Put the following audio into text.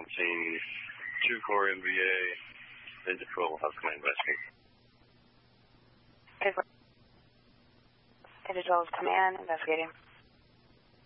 on scene, 2-4 MVA, Ninja Patrol, how's command investigating? Ninja Patrol's command investigating.